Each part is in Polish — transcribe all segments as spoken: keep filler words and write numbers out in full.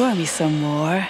pour me some more.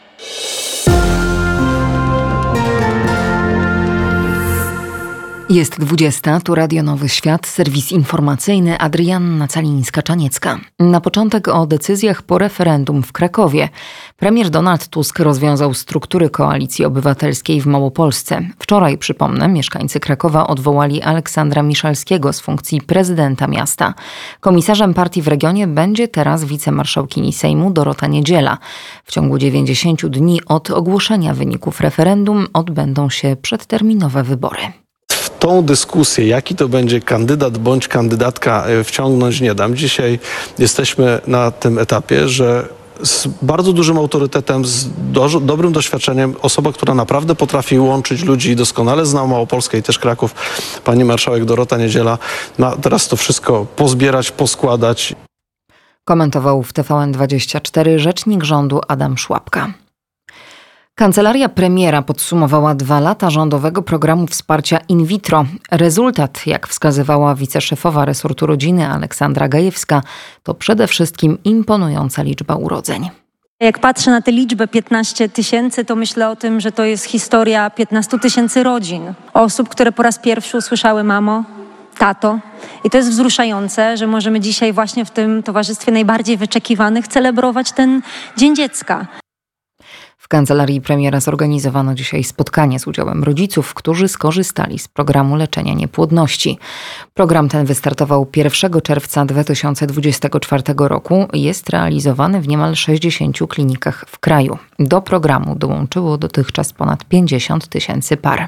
Jest dwudziesta, tu Radio Nowy Świat, serwis informacyjny, Adrianna Calińska-Czaniecka. Na początek o decyzjach po referendum w Krakowie. Premier Donald Tusk rozwiązał struktury Koalicji Obywatelskiej w Małopolsce. Wczoraj, przypomnę, mieszkańcy Krakowa odwołali Aleksandra Miszalskiego z funkcji prezydenta miasta. Komisarzem partii w regionie będzie teraz wicemarszałkini Sejmu Dorota Niedziela. W ciągu dziewięćdziesięciu dni od ogłoszenia wyników referendum odbędą się przedterminowe wybory. Tą dyskusję, jaki to będzie kandydat bądź kandydatka, wciągnąć nie dam. Dzisiaj jesteśmy na tym etapie, że z bardzo dużym autorytetem, z do, dobrym doświadczeniem, osoba, która naprawdę potrafi łączyć ludzi i doskonale zna Małopolskę i też Kraków, pani marszałek Dorota Niedziela, ma teraz to wszystko pozbierać, poskładać. Komentował w T V N dwadzieścia cztery rzecznik rządu Adam Szłapka. Kancelaria premiera podsumowała dwa lata rządowego programu wsparcia in vitro. Rezultat, jak wskazywała wiceszefowa resortu rodziny Aleksandra Gajewska, to przede wszystkim imponująca liczba urodzeń. Jak patrzę na tę liczbę piętnaście tysięcy, to myślę o tym, że to jest historia piętnastu tysięcy rodzin. Osób, które po raz pierwszy usłyszały mamo, tato. I to jest wzruszające, że możemy dzisiaj właśnie w tym towarzystwie najbardziej wyczekiwanych celebrować ten Dzień Dziecka. W kancelarii premiera zorganizowano dzisiaj spotkanie z udziałem rodziców, którzy skorzystali z programu leczenia niepłodności. Program ten wystartował pierwszego czerwca dwa tysiące dwudziestego czwartego roku i jest realizowany w niemal sześćdziesięciu klinikach w kraju. Do programu dołączyło dotychczas ponad pięćdziesiąt tysięcy par.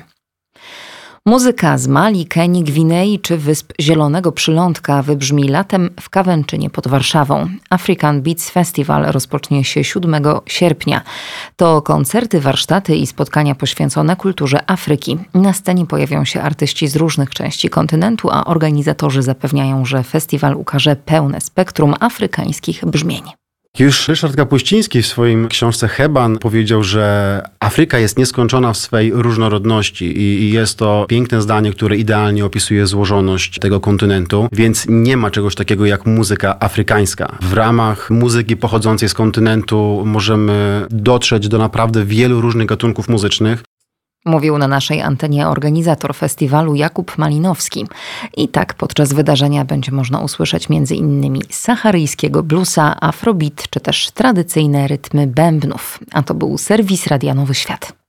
Muzyka z Mali, Kenii, Gwinei czy Wysp Zielonego Przylądka wybrzmi latem w Kawęczynie pod Warszawą. African Beats Festival rozpocznie się siódmego sierpnia. To koncerty, warsztaty i spotkania poświęcone kulturze Afryki. Na scenie pojawią się artyści z różnych części kontynentu, a organizatorzy zapewniają, że festiwal ukaże pełne spektrum afrykańskich brzmień. Już Ryszard Kapuściński w swoim książce Heban powiedział, że Afryka jest nieskończona w swej różnorodności i jest to piękne zdanie, które idealnie opisuje złożoność tego kontynentu, więc nie ma czegoś takiego jak muzyka afrykańska. W ramach muzyki pochodzącej z kontynentu możemy dotrzeć do naprawdę wielu różnych gatunków muzycznych. Mówił na naszej antenie organizator festiwalu Jakub Malinowski. I tak podczas wydarzenia będzie można usłyszeć między innymi saharyjskiego bluesa, afrobeat czy też tradycyjne rytmy bębnów. A to był serwis Radia Nowy Świat.